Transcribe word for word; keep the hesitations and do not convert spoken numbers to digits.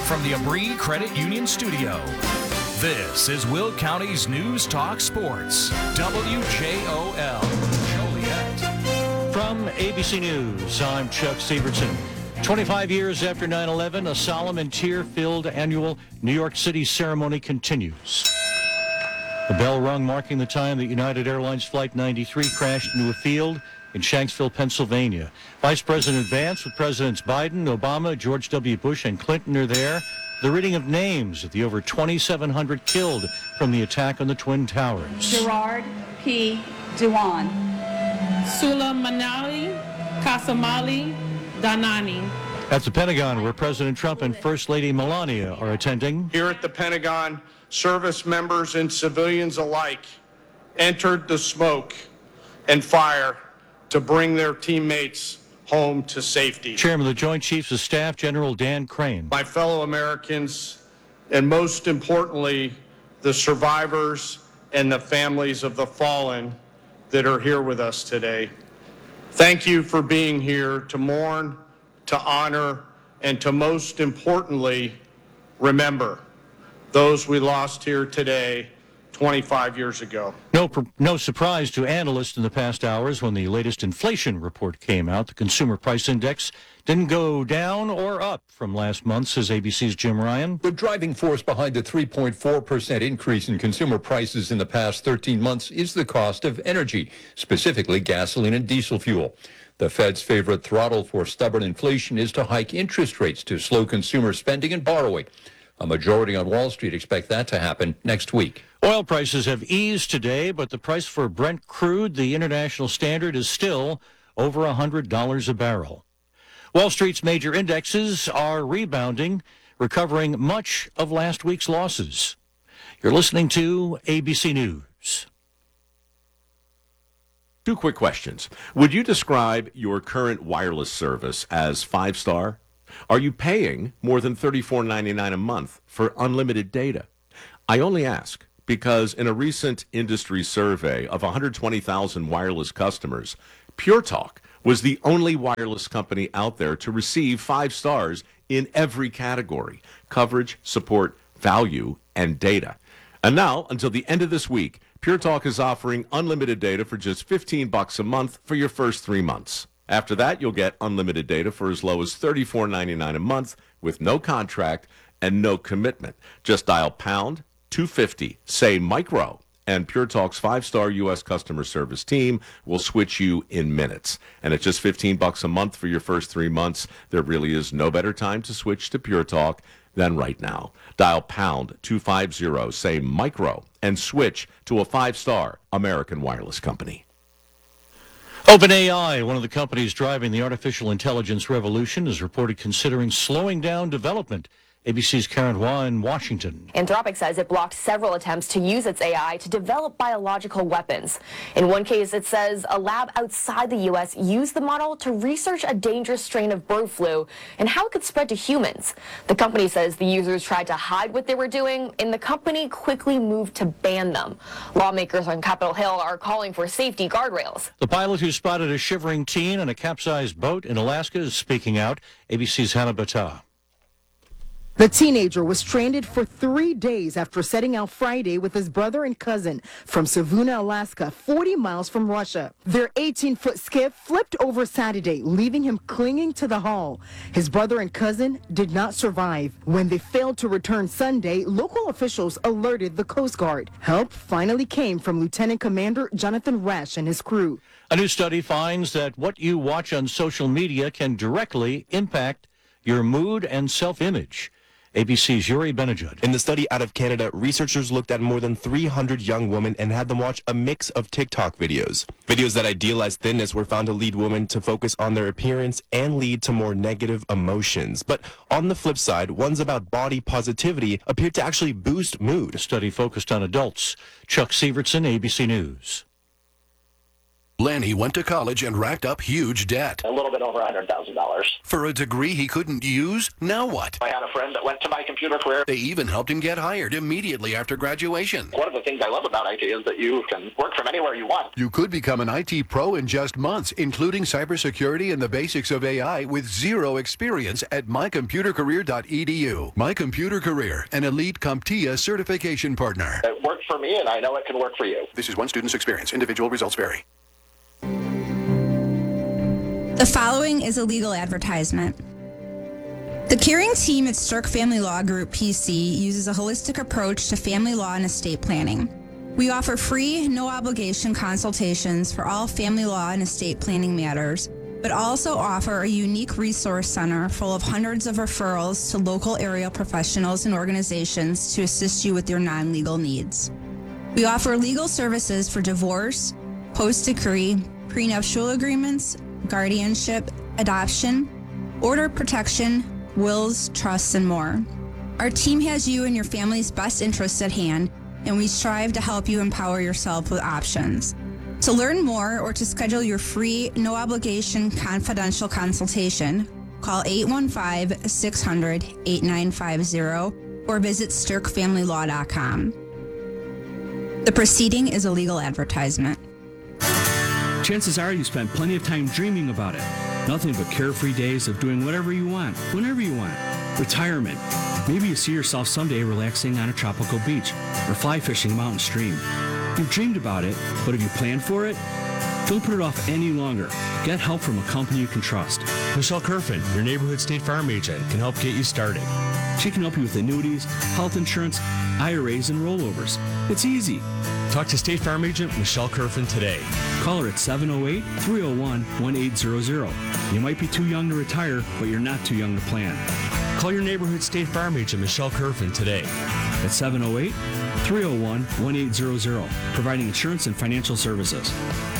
from the Abri Credit Union Studio, this is Will County's News Talk Sports, W J O L, Joliet. From A B C News, I'm Chuck Sievertson. twenty-five years after nine eleven, a solemn and tear-filled annual New York City ceremony continues. The bell rung marking the time that United Airlines Flight ninety-three crashed into a field in Shanksville, Pennsylvania. Vice President Vance with Presidents Biden, Obama, George W. Bush, and Clinton are there. The reading of names of the over twenty-seven hundred killed from the attack on the Twin Towers. Gerard P. Dewan. Sula Manali, Kasamali, Danani. At the Pentagon, where President Trump and First Lady Melania are attending. Here at the Pentagon, service members and civilians alike entered the smoke and fire to bring their teammates home to safety. Chairman of the Joint Chiefs of Staff, General Dan Crane. My fellow Americans, and most importantly, the survivors and the families of the fallen that are here with us today. Thank you for being here to mourn, to honor, and to most importantly, remember those we lost here today twenty-five years ago. No, no surprise to analysts in the past hours when the latest inflation report came out. The Consumer Price Index didn't go down or up from last month, says A B C's Jim Ryan. The driving force behind the three point four percent increase in consumer prices in the past thirteen months is the cost of energy, specifically gasoline and diesel fuel. The Fed's favorite throttle for stubborn inflation is to hike interest rates to slow consumer spending and borrowing. A majority on Wall Street expect that to happen next week. Oil prices have eased today, but the price for Brent crude, the international standard, is still over one hundred dollars a barrel. Wall Street's major indexes are rebounding, recovering much of last week's losses. You're listening to A B C News. Two quick questions. Would you describe your current wireless service as five-star? Are you paying more than thirty-four ninety-nine a month for unlimited data? I only ask because in a recent industry survey of one hundred twenty thousand wireless customers, Pure Talk was the only wireless company out there to receive five stars in every category: coverage, support, value, and data. And now, until the end of this week, Pure Talk is offering unlimited data for just fifteen bucks a month for your first three months. After that, you'll get unlimited data for as low as thirty-four ninety-nine a month with no contract and no commitment. Just dial pound two fifty, say micro, and Pure Talk's five-star U S customer service team will switch you in minutes. And at just fifteen bucks a month for your first three months, there really is no better time to switch to Pure Talk than right now. Dial pound two fifty, say micro, and switch to a five-star American wireless company. OpenAI, one of the companies driving the artificial intelligence revolution, is reported considering slowing down development. A B C's Karen Hua in Washington. Anthropic says it blocked several attempts to use its A I to develop biological weapons. In one case, it says a lab outside the U S used the model to research a dangerous strain of bird flu and how it could spread to humans. The company says the users tried to hide what they were doing, and the company quickly moved to ban them. Lawmakers on Capitol Hill are calling for safety guardrails. The pilot who spotted a shivering teen on a capsized boat in Alaska is speaking out. A B C's Hannah Battah. The teenager was stranded for three days after setting out Friday with his brother and cousin from Savuna, Alaska, forty miles from Russia. Their eighteen-foot skiff flipped over Saturday, leaving him clinging to the hull. His brother and cousin did not survive. When they failed to return Sunday, local officials alerted the Coast Guard. Help finally came from Lieutenant Commander Jonathan Rash and his crew. A new study finds that what you watch on social media can directly impact your mood and self-image. A B C's Yuri Benajud. In the study out of Canada, researchers looked at more than three hundred young women and had them watch a mix of TikTok videos. Videos that idealize thinness were found to lead women to focus on their appearance and lead to more negative emotions. But on the flip side, ones about body positivity appeared to actually boost mood. The study focused on adults. Chuck Sievertson, A B C News. Lanny went to college and racked up huge debt. A little bit over one hundred thousand dollars. For a degree he couldn't use? Now what? I had a friend that went to my computer career. They even helped him get hired immediately after graduation. One of the things I love about I T is that you can work from anywhere you want. You could become an I T pro in just months, including cybersecurity and the basics of A I with zero experience at my computer career dot e d u. My Computer Career, an elite CompTIA certification partner. It worked for me, and I know it can work for you. This is one student's experience. Individual results vary. The following is a legal advertisement. The caring team at Stirk Family Law Group P C uses a holistic approach to family law and estate planning. We offer free, no-obligation consultations for all family law and estate planning matters, but also offer a unique resource center full of hundreds of referrals to local area professionals and organizations to assist you with your non-legal needs. We offer legal services for divorce, post-decree, prenuptial agreements, guardianship, adoption, order protection, wills, trusts, and more. Our team has you and your family's best interests at hand, and we strive to help you empower yourself with options. To learn more or to schedule your free, no-obligation, confidential consultation, call eight one five, six hundred, eight nine five zero or visit stirk family law dot com. The proceeding is a legal advertisement. Chances are you spent plenty of time dreaming about it. Nothing but carefree days of doing whatever you want, whenever you want. Retirement. Maybe you see yourself someday relaxing on a tropical beach or fly fishing a mountain stream. You've dreamed about it, but have you planned for it? Don't put it off any longer. Get help from a company you can trust. Michelle Kerfin, your neighborhood State Farm agent, can help get you started. She can help you with annuities, health insurance, I R As, and rollovers. It's easy. Talk to State Farm agent Michelle Kerfin today. Call her at seven oh eight, three oh one, one eight zero zero. You might be too young to retire, but you're not too young to plan. Call your neighborhood State Farm agent Michelle Kerfin today at seven oh eight, three oh one, one eight zero zero, providing insurance and financial services.